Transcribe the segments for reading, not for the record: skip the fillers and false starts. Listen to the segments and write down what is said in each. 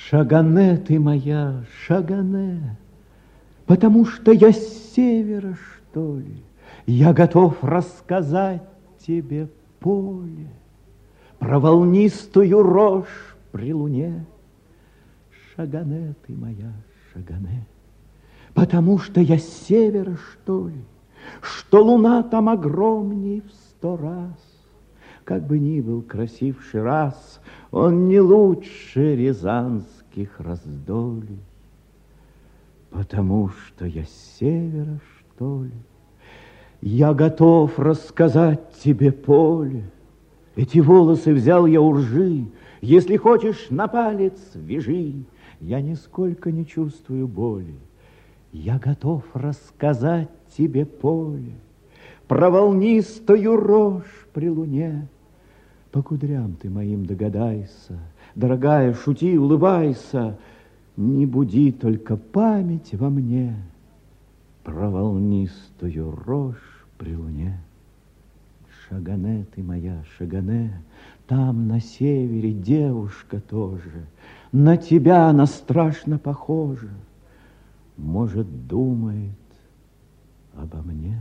Шагане ты моя, Шагане, потому что я с севера, что ли, я готов рассказать тебе поле про волнистую рожь при луне. Шагане ты моя, Шагане, потому что я с севера, что ли, что луна там огромней в 100 раз. Как бы ни был красив Шираз, он не лучше рязанских раздолей. Потому что я с севера, что ли, я готов рассказать тебе поле. Эти волосы взял я у ржи, если хочешь, на палец вяжи. Я нисколько не чувствую боли. Я готов рассказать тебе поле про волнистую рожь при луне. По кудрям ты моим догадайся, дорогая, шути, улыбайся, не буди только память во мне про волнистую рожь при луне. Шагане ты моя, Шагане, там на севере девушка тоже, на тебя она страшно похожа, может, думает обо мне.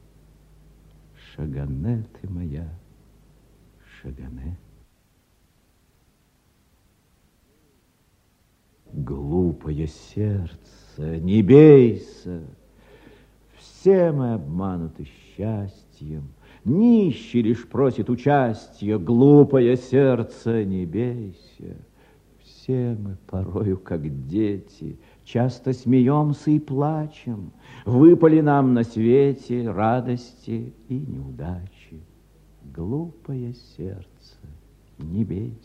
Шагане ты моя, Шагане. Глупое сердце, не бейся, все мы обмануты счастьем, нищий лишь просит участия. Глупое сердце, не бейся, все мы порою, как дети, часто смеемся и плачем. Выпали нам на свете радости и неудачи. Глупое сердце, не бейся.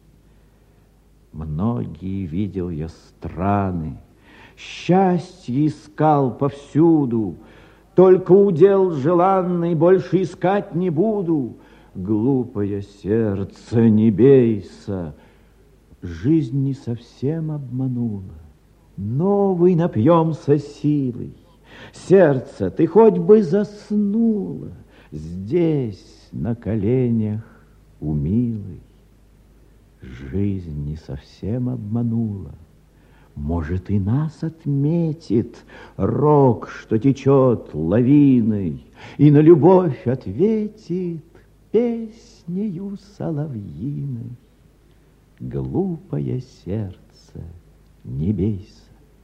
Многие видел я страны, счастье искал повсюду, только удел желанный больше искать не буду. Глупое сердце, не бейся, жизнь не совсем обманула. Новый напьемся силой. Сердце, ты хоть бы заснула здесь, на коленях у милой. Жизнь не совсем обманула. Может, и нас отметит рок, что течет лавиной, и на любовь ответит песнею соловьиной. Глупое сердце, не бейся.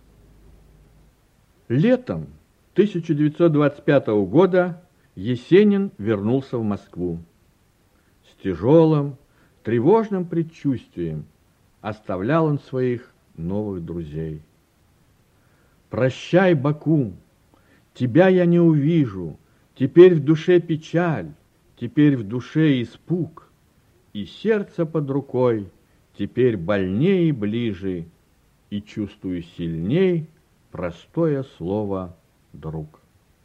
Летом 1925 года Есенин вернулся в Москву. С тяжелым, тревожным предчувствием оставлял он своих новых друзей. «Прощай, Баку, тебя я не увижу, теперь в душе печаль, теперь в душе испуг, и сердце под рукой теперь больнее и ближе, и чувствую сильней простое слово «друг».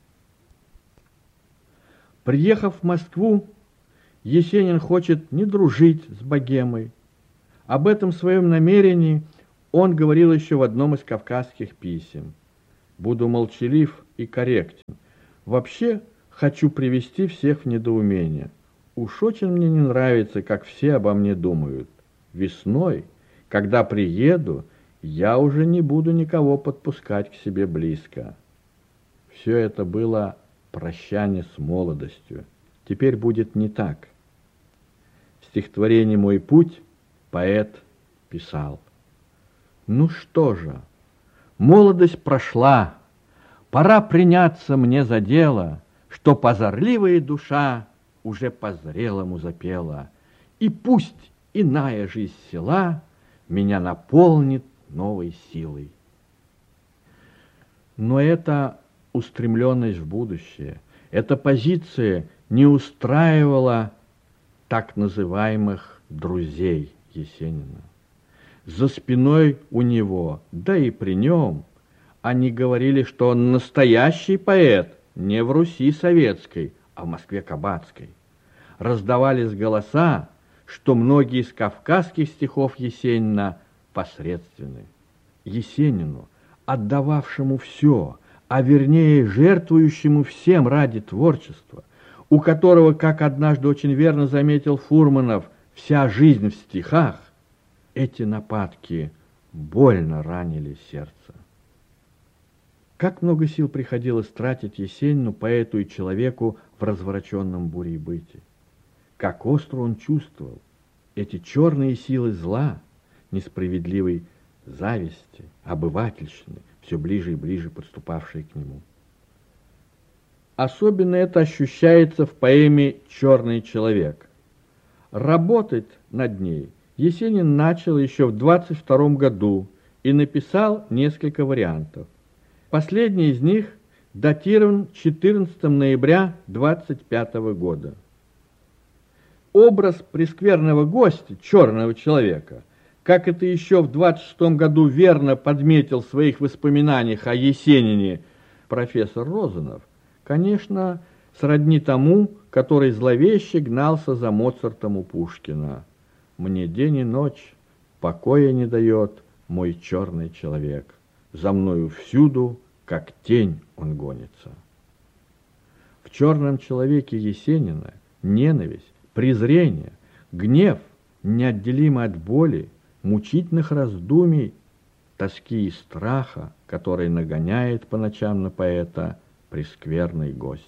Приехав в Москву, Есенин хочет не дружить с богемой. Об этом своем намерении он говорил еще в одном из кавказских писем. «Буду молчалив и корректен. Вообще хочу привести всех в недоумение. Уж очень мне не нравится, как все обо мне думают. Весной, когда приеду, я уже не буду никого подпускать к себе близко». Все это было прощание с молодостью. Теперь будет не так. В стихотворении «Мой путь» поэт писал: «Ну что же, молодость прошла, пора приняться мне за дело, что позорливая душа уже по-зрелому запела, и пусть иная жизнь села меня наполнит новой силой». Но эта устремленность в будущее, эта позиция не устраивала так называемых друзей Есенина. За спиной у него, да и при нем, они говорили, что он настоящий поэт не в Руси советской, а в Москве кабацкой. Раздавались голоса, что многие из кавказских стихов Есенина посредственны. Есенину, отдававшему все, а вернее жертвующему всем ради творчества, у которого, как однажды очень верно заметил Фурманов, вся жизнь в стихах, эти нападки больно ранили сердце. Как много сил приходилось тратить Есенину, поэту и человеку в развороченном бурей быте. Как остро он чувствовал эти черные силы зла, несправедливой зависти, обывательщины, все ближе и ближе подступавшие к нему. Особенно это ощущается в поэме «Черный человек». Работать над ней Есенин начал еще в 22 году и написал несколько вариантов. Последний из них датирован 14 ноября 25 года. Образ прескверного гостя, черного человека, как это еще в 26 году верно подметил в своих воспоминаниях о Есенине профессор Розанов, конечно, сродни тому, который зловеще гнался за Моцартом у Пушкина. «Мне день и ночь покоя не дает мой черный человек. За мною всюду, как тень, он гонится». В «Черном человеке» Есенина ненависть, презрение, гнев, неотделимы от боли, мучительных раздумий, тоски и страха, который нагоняет по ночам на поэта прескверный гость.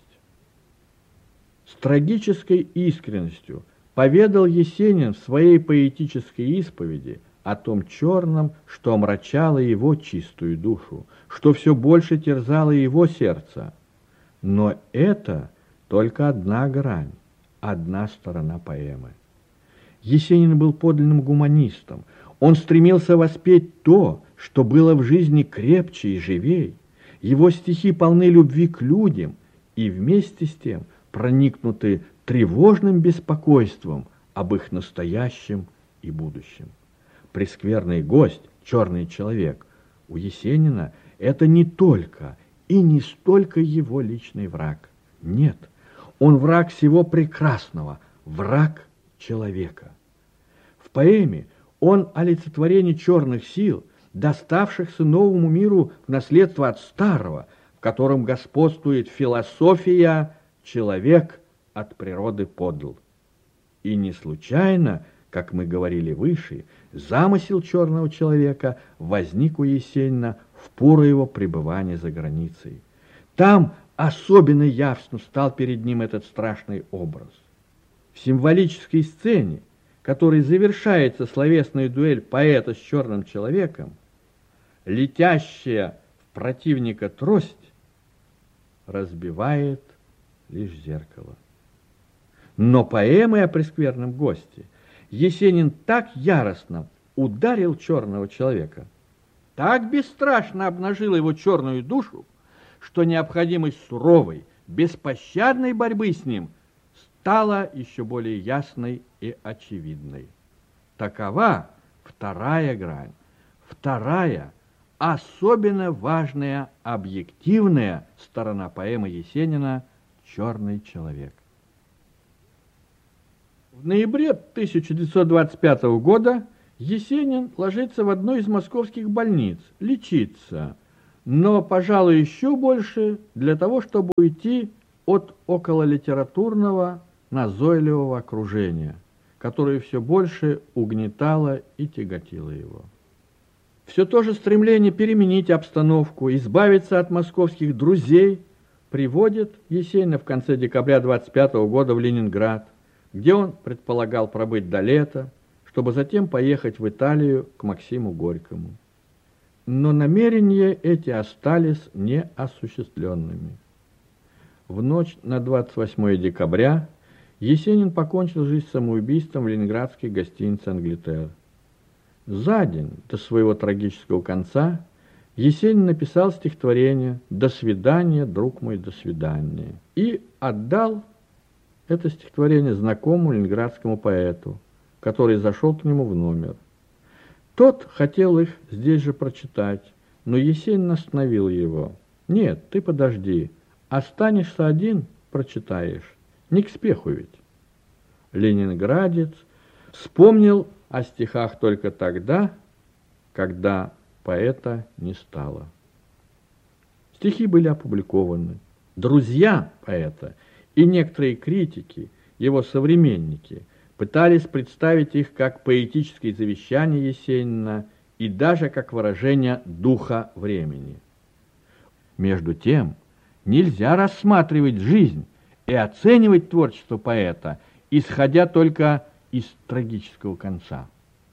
С трагической искренностью поведал Есенин в своей поэтической исповеди о том черном, что омрачало его чистую душу, что все больше терзало его сердце. Но это только одна грань, одна сторона поэмы. Есенин был подлинным гуманистом. Он стремился воспеть то, что было в жизни крепче и живей. Его стихи полны любви к людям и вместе с тем проникнуты тревожным беспокойством об их настоящем и будущем. Прескверный гость, черный человек, у Есенина это не только и не столько его личный враг. Нет, он враг всего прекрасного, враг человека. В поэме он олицетворение черных сил, доставшихся новому миру в наследство от старого, в котором господствует философия «человек от природы подл». И не случайно, как мы говорили выше, замысел черного человека возник у Есенина в пору его пребывания за границей. Там особенно явственно стал перед ним этот страшный образ. В символической сцене, которой завершается словесная дуэль поэта с черным человеком, летящая в противника трость разбивает лишь зеркало. Но поэмой о прескверном госте Есенин так яростно ударил черного человека, так бесстрашно обнажил его черную душу, что необходимость суровой, беспощадной борьбы с ним стала еще более ясной и очевидной. Такова вторая грань, вторая, особенно важная, объективная сторона поэмы Есенина «Черный человек». В ноябре 1925 года Есенин ложится в одной из московских больниц, лечиться, но, пожалуй, еще больше для того, чтобы уйти от окололитературного назойливого окружения, которое все больше угнетало и тяготило его. Все то же стремление переменить обстановку, избавиться от московских друзей приводит Есенина в конце декабря 25 года в Ленинград, где он предполагал пробыть до лета, чтобы затем поехать в Италию к Максиму Горькому. Но намерения эти остались неосуществленными. В ночь на 28 декабря Есенин покончил жизнь самоубийством в ленинградской гостинице «Англитер». За день до своего трагического конца Есенин написал стихотворение «До свидания, друг мой, до свидания» и отдал это стихотворение знакомому ленинградскому поэту, который зашел к нему в номер. Тот хотел их здесь же прочитать, но Есенин остановил его. «Нет, ты подожди, останешься один, прочитаешь, не к спеху ведь». Ленинградец вспомнил о стихах только тогда, когда поэта не стало. Стихи были опубликованы. Друзья поэта и некоторые критики, его современники, пытались представить их как поэтическое завещание Есенина и даже как выражение духа времени. Между тем, нельзя рассматривать жизнь и оценивать творчество поэта, исходя только из трагического конца.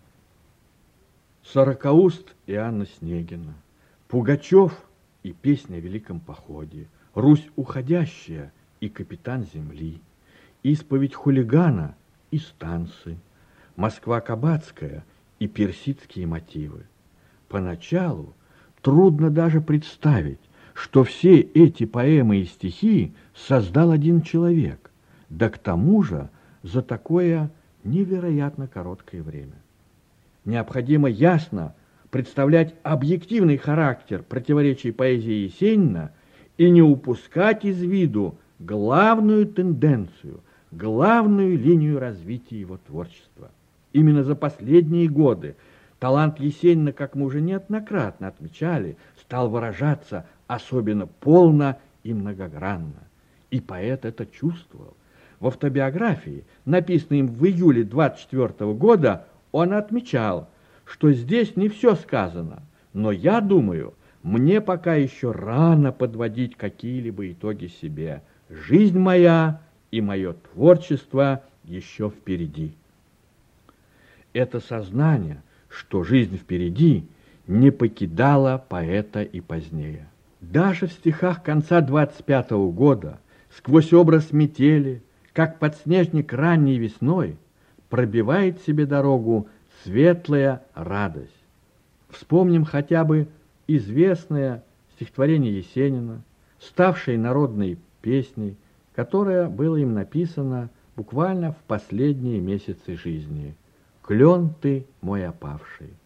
«Сорокауст» Иоанна Снегина, Пугачев и «Песня о Великом походе», «Русь уходящая» и «Капитан земли», «Исповедь хулигана» и «Станцы», «Москва кабацкая» и «Персидские мотивы». Поначалу трудно даже представить, что все эти поэмы и стихи создал один человек, да к тому же за такое невероятно короткое время. Необходимо ясно представлять объективный характер противоречий поэзии Есенина и не упускать из виду главную тенденцию, главную линию развития его творчества. Именно за последние годы талант Есенина, как мы уже неоднократно отмечали, стал выражаться особенно полно и многогранно. И поэт это чувствовал. В автобиографии, написанной им в июле 24 года, он отмечал, что здесь не все сказано, но я думаю, мне пока еще рано подводить какие-либо итоги себе. Жизнь моя и мое творчество еще впереди. Это сознание, что жизнь впереди, не покидало поэта и позднее. Даже в стихах конца 25-го года, сквозь образ метели, как подснежник ранней весной, пробивает себе дорогу светлая радость. Вспомним хотя бы известное стихотворение Есенина, ставшее народной песней, которое было им написано буквально в последние месяцы жизни. «Клен ты мой опавший».